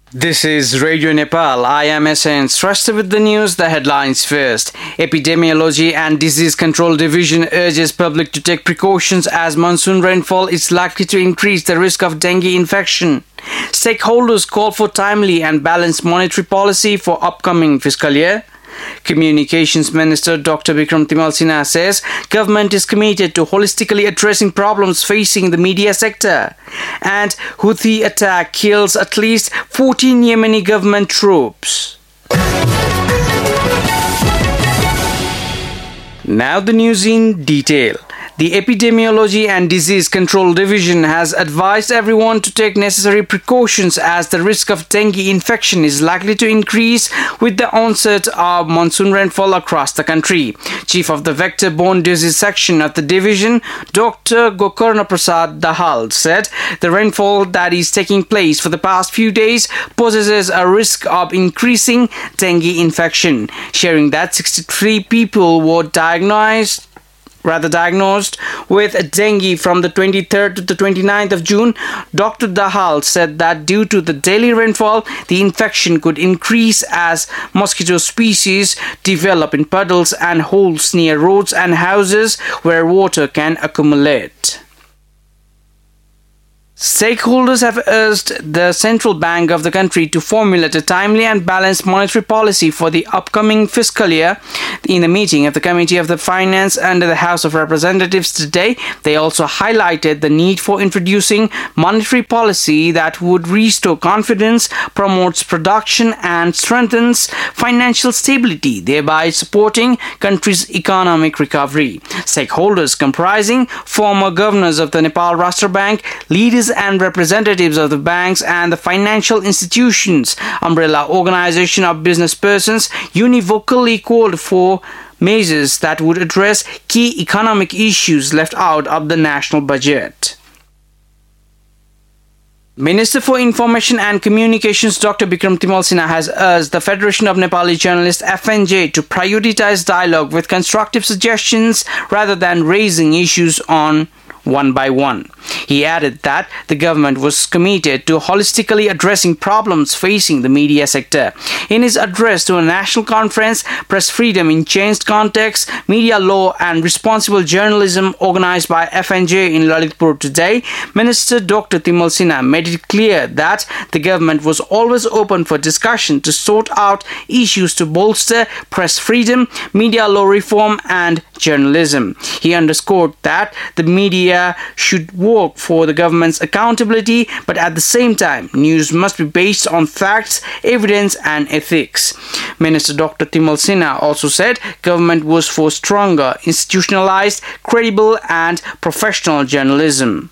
This is Radio Nepal. I am SN. Trusted with the news, the headlines first. Epidemiology and Disease Control Division urges public to take precautions as monsoon rainfall is likely to increase the risk of dengue infection. Stakeholders call for timely and balanced monetary policy for upcoming fiscal year. Communications Minister Dr. Bikram Timal Sinha says government is committed to holistically addressing problems facing the media sector. And Houthi attack kills at least 14 Yemeni government troops. Now the news in detail. The Epidemiology and Disease Control Division has advised everyone to take necessary precautions as the risk of dengue infection is likely to increase with the onset of monsoon rainfall across the country. Chief of the Vector-Borne Disease Section of the division, Dr. Gokarna Prasad Dahal, said the rainfall that is taking place for the past few days poses a risk of increasing dengue infection, sharing that 63 people were diagnosed with dengue from the 23rd to the 29th of June. Dr. Dahal said that due to the daily rainfall, the infection could increase as mosquito species develop in puddles and holes near roads and houses where water can accumulate. Stakeholders have urged the central bank of the country to formulate a timely and balanced monetary policy for the upcoming fiscal year. In the meeting of the Committee of the Finance under the House of Representatives today, they also highlighted the need for introducing monetary policy that would restore confidence, promotes production and strengthens financial stability, thereby supporting country's economic recovery. Stakeholders comprising former governors of the Nepal Rashtra Bank, leaders and representatives of the banks and the financial institutions, umbrella organization of business persons, univocally called for measures that would address key economic issues left out of the national budget. Minister for Information and Communications Dr. Bikram Timal Sinha has urged the Federation of Nepali Journalists FNJ to prioritize dialogue with constructive suggestions rather than raising issues on one by one. He added that the government was committed to holistically addressing problems facing the media sector. In his address to a national conference, Press Freedom in Changed Context, Media Law and Responsible Journalism organized by FNJ in Lalitpur today, Minister Dr. Timal Sinha made it clear that the government was always open for discussion to sort out issues to bolster press freedom, media law reform and journalism. He underscored that the media should work for the government's accountability, but at the same time, news must be based on facts, evidence and ethics. Minister Dr. Timal Sinha also said government was for stronger, institutionalized, credible and professional journalism.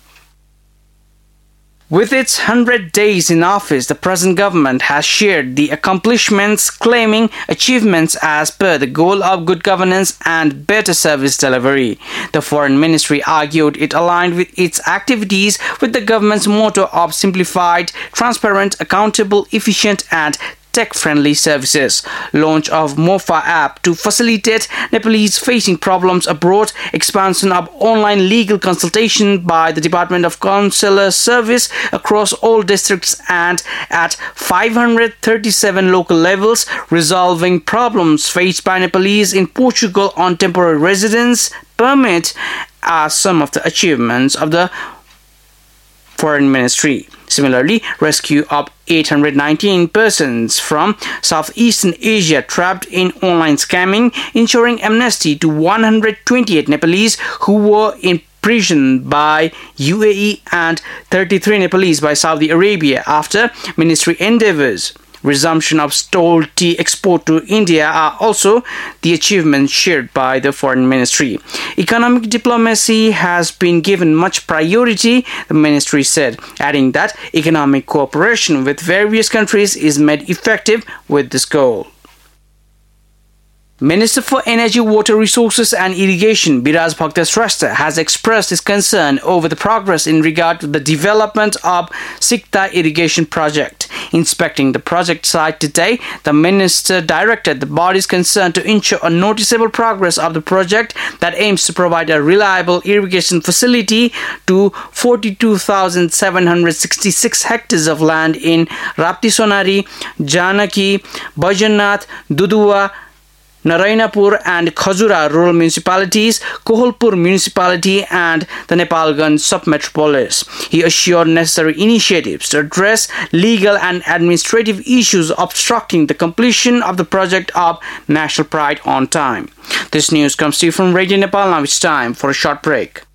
With its 100 days in office, the present government has shared the accomplishments, claiming achievements as per the goal of good governance and better service delivery. The Foreign Ministry argued it aligned with its activities with the government's motto of simplified, transparent, accountable, efficient and tech-friendly services. Launch of MOFA app to facilitate Nepalese facing problems abroad. Expansion of online legal consultation by the Department of Consular Service across all districts and at 537 local levels. Resolving problems faced by Nepalese in Portugal on temporary residence permit are some of the achievements of the Foreign Ministry. Similarly, rescue of 819 persons from Southeastern Asia trapped in online scamming, ensuring amnesty to 128 Nepalese who were imprisoned by UAE and 33 Nepalese by Saudi Arabia after ministry endeavors. Resumption of stalled tea export to India are also the achievements shared by the Foreign Ministry. Economic diplomacy has been given much priority, the ministry said, adding that economic cooperation with various countries is made effective with this goal. Minister for Energy, Water Resources and Irrigation Biraj Bhaktashreshtha has expressed his concern over the progress in regard to the development of Sikta irrigation project. Inspecting the project site today, the minister directed the bodies concerned to ensure a noticeable progress of the project that aims to provide a reliable irrigation facility to 42,766 hectares of land in Rapti-Sonari, Janaki, Baijannath, Dudua, Narayanapur and Khajura rural municipalities, Kohalpur municipality and the Nepalganj sub-metropolis. He assured necessary initiatives to address legal and administrative issues obstructing the completion of the project of national pride on time. This news comes to you from Radio Nepal. Now it's time for a short break.